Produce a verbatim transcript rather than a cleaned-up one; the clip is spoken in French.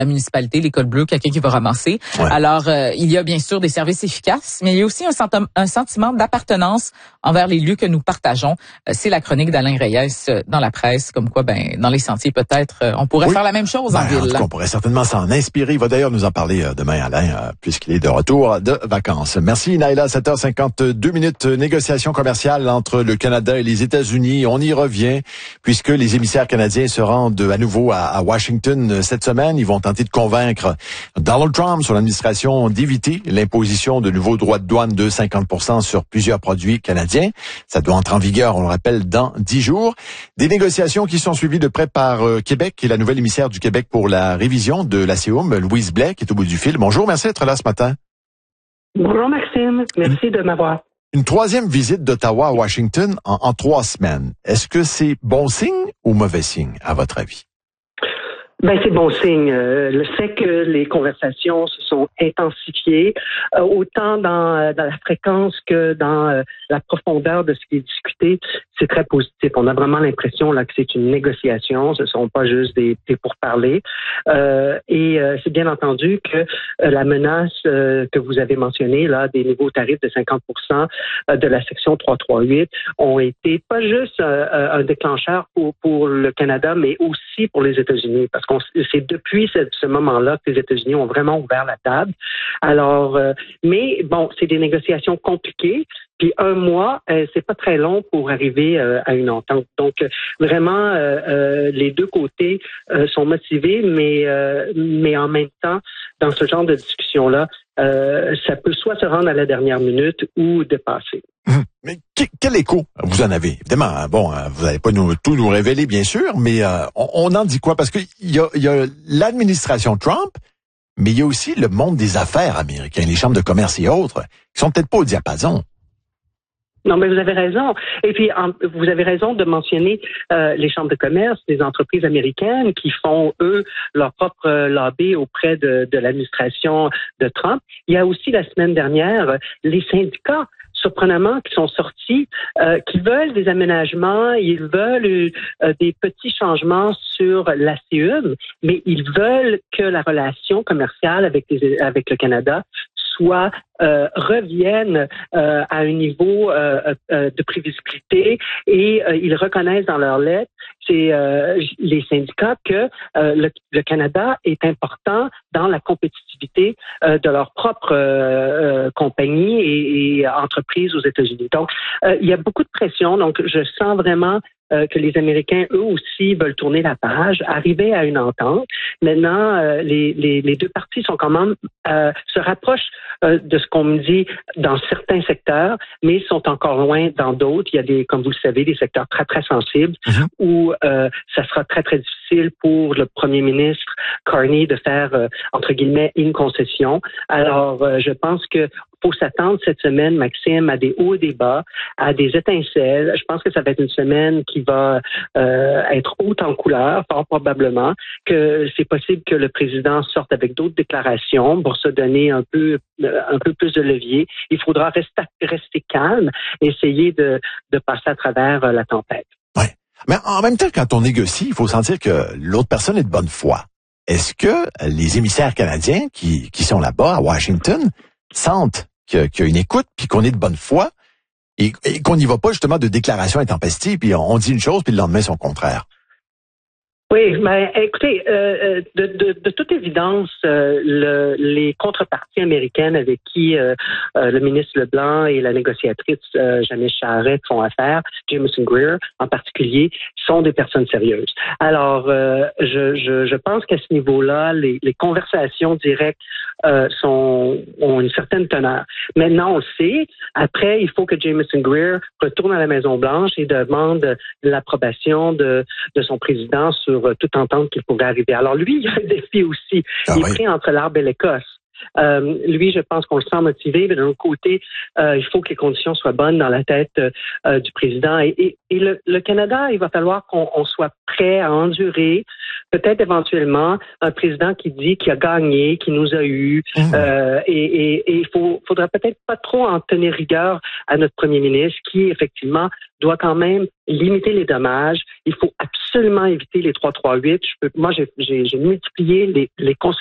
la municipalité, l'école bleue, quelqu'un qui va ramasser. Ouais. Alors, euh, il y a bien sûr des services efficaces, mais il y a aussi un, senti- un sentiment d'appartenance envers les lieux que nous partageons. Euh, c'est la chronique d'Alain Reyes euh, dans la presse, comme quoi, ben, dans les sentiers, peut-être, euh, on pourrait oui. faire la même chose ben, en ville. En tout cas, on pourrait certainement s'en inspirer. Il va d'ailleurs nous en parler euh, demain, Alain, euh, puisqu'il est de retour de vacances. Merci, Naila. sept heures cinquante-deux minutes. Négociation commerciale entre le Canada et les États-Unis. On y revient, puisque les émissaires canadiens se rendent à nouveau à, à Washington cette semaine. Ils vont tenter de convaincre Donald Trump, son administration, d'éviter l'imposition de nouveaux droits de douane de cinquante pour cent sur plusieurs produits canadiens. Ça doit entrer en vigueur, on le rappelle, dans dix jours. Des négociations qui sont suivies de près par euh, Québec et la nouvelle émissaire du Québec pour la révision de la C E U M, Louise Blais, qui est au bout du fil. Bonjour, merci d'être là ce matin. Bonjour Maxime, merci de m'avoir. Une troisième visite d'Ottawa à Washington en, en trois semaines. Est-ce que c'est bon signe ou mauvais signe, à votre avis? Ben c'est bon signe. Euh, le fait que les conversations se sont intensifiées, euh, autant dans, dans la fréquence que dans euh, la profondeur de ce qui est discuté, c'est très positif. On a vraiment l'impression là que c'est une négociation, ce sont pas juste des, des pourparlers. Euh, et euh, c'est bien entendu que euh, la menace euh, que vous avez mentionnée là, des nouveaux tarifs de cinquante pour cent de la section trois cent trente-huit ont été pas juste euh, un déclencheur pour pour le Canada, mais aussi pour les États-Unis, parce que c'est depuis ce, ce moment-là que les États-Unis ont vraiment ouvert la table. Alors, euh, mais bon, c'est des négociations compliquées. Puis un mois, euh, c'est pas très long pour arriver euh, à une entente. Donc vraiment, euh, euh, les deux côtés euh, sont motivés, mais euh, mais en même temps, dans ce genre de discussion-là, euh, ça peut soit se rendre à la dernière minute ou dépasser. Mais quel écho vous en avez? Évidemment, bon, vous n'allez pas nous, tout nous révéler, bien sûr, mais euh, on, on en dit quoi? Parce qu'il y a, y a l'administration Trump, mais il y a aussi le monde des affaires américain, les chambres de commerce et autres, qui sont peut-être pas au diapason. Non, mais vous avez raison. Et puis, en, vous avez raison de mentionner euh, les chambres de commerce, les entreprises américaines qui font, eux, leur propre euh, lobby auprès de, de l'administration de Trump. Il y a aussi, la semaine dernière, les syndicats, surprenamment, qui sont sortis, euh, qui veulent des aménagements, ils veulent euh, des petits changements sur la C E U M, mais ils veulent que la relation commerciale avec, les, avec le Canada soit euh, reviennent euh, à un niveau euh, euh, de prévisibilité et euh, ils reconnaissent dans leurs lettres, c'est euh, les syndicats que euh, le, le Canada est important dans la compétitivité euh, de leur propre euh, euh, compagnie et, et entreprises aux États-Unis. Donc, euh, il y a beaucoup de pression. Donc, je sens vraiment euh, que les Américains, eux aussi, veulent tourner la page, arriver à une entente. Maintenant, euh, les, les, les deux parties sont quand même euh, se rapprochent euh, de ce qu'on me dit dans certains secteurs, mais sont encore loin dans d'autres. Il y a des, comme vous le savez, des secteurs très, très sensibles mm-hmm. où euh, ça sera très, très difficile pour le premier ministre Carney de faire, euh, entre guillemets, une concession. Alors, euh, je pense que faut s'attendre cette semaine, Maxime, à des hauts et des bas, à des étincelles. Je pense que ça va être une semaine qui va euh, être haute en couleur, fort probablement, que c'est possible que le président sorte avec d'autres déclarations pour se donner un peu un peu plus de levier. Il faudra rester, rester calme, essayer de, de passer à travers la tempête. Oui. Mais en même temps, quand on négocie, il faut sentir que l'autre personne est de bonne foi. Est-ce que les émissaires canadiens qui, qui sont là-bas, à Washington, sentent qu'il y a une écoute, puis qu'on est de bonne foi, et, et qu'on n'y va pas justement de déclarations intempestives, puis on dit une chose, puis le lendemain, c'est au contraire? Oui, ben écoutez, euh, de, de, de toute évidence, euh, le, les contreparties américaines avec qui euh, euh, le ministre Leblanc et la négociatrice euh, Janice Charest font affaire, Jameson Greer en particulier, sont des personnes sérieuses. Alors, euh, je, je, je pense qu'à ce niveau-là, les, les conversations directes euh, sont ont une certaine teneur. Maintenant, on le sait. Après, il faut que Jameson Greer retourne à la Maison-Blanche et demande l'approbation de, de son président sur toute entente qu'il pourrait arriver. Alors lui, il y a un défi aussi. Ah il est oui. pris entre l'arbre et l'Écosse. Euh, lui, je pense qu'on le sent motivé, mais d'un autre côté, euh, il faut que les conditions soient bonnes dans la tête euh, du président. Et, et, et le, le Canada, il va falloir qu'on on soit prêt à endurer, peut-être éventuellement, un président qui dit qu'il a gagné, qui nous a eu, mmh. euh, et, et, et il faut, faudra peut-être pas trop en tenir rigueur à notre premier ministre, qui effectivement doit quand même limiter les dommages. Il faut absolument éviter les trois trois huit. Je peux, moi, j'ai, j'ai, j'ai multiplié les, les